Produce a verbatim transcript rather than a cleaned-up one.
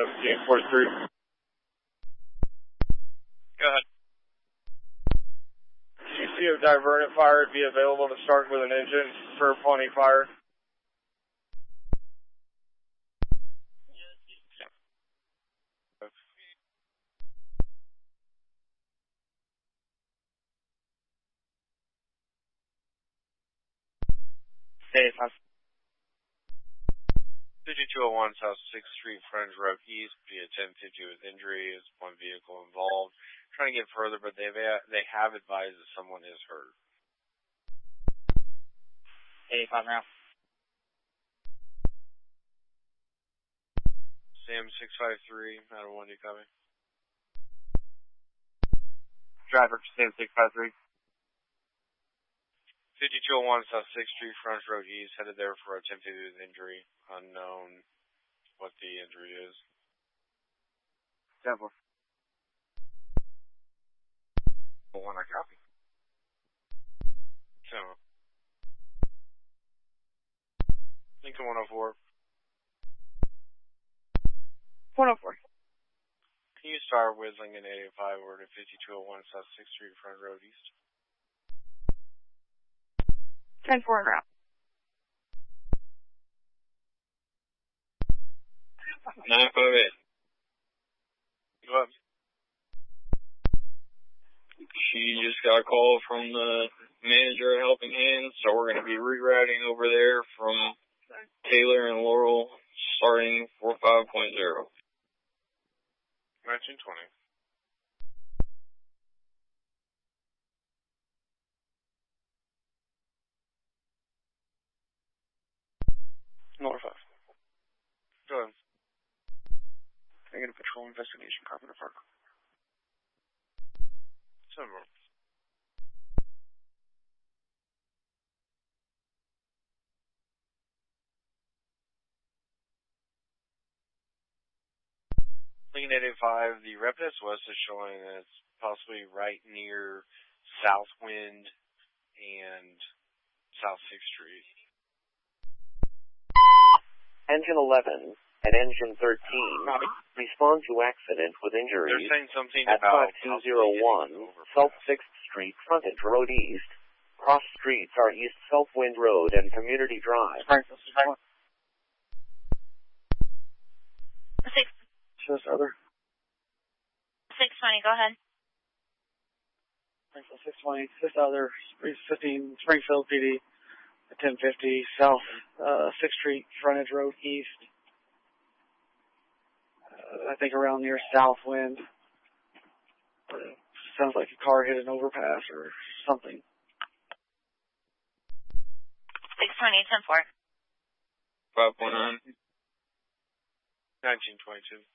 eight four three. Go ahead. C C of diverted fire would be available to start with an engine for pony fire. Hey, fifty-two oh one South sixth Street, Frontage Road East, via ten fifty with injury. Is one vehicle involved. Trying to get further, but they've they have advised that someone is hurt. eighty-five now. Sam six five three, out of one, you copy? Driver, Sam six five three. fifty-two oh one South sixth Street, Frontage Road East, headed there for attempted with injury. Unknown what the injury is. ten four. One, I copy. So, Lincoln one oh four. one oh four. Can you start with Lincoln eight eighty-five over to fifty-two oh one South sixth Street, Frontage Road East? ten four en route. nine five eight. Go up. She just got a call from the manager at Helping Hands, so we're going to be rerouting over there from Taylor and Laurel starting four five point oh. nineteen twenty. North five. Go ahead. Can I get a patrol investigation, Carpenter Park? Seven more. Lincoln eight eighty-five, the Repus West is showing that it's possibly right near Southwind and South sixth Street. Engine eleven and Engine thirteen respond to accident with injuries They're saying something at about five two oh one South sixth Street, Frontage Road East. Cross streets are East Southwind Road and Community Drive. Six. Just other. Six twenty. Go ahead. Springfield six twenty. Just other. fifteen Springfield P D. ten fifty South uh, sixth Street, Frontage Road East. Uh, I think around near Southwind. Uh, sounds like a car hit an overpass or something. six twenty, ten four. five point nine. nineteen twenty-two.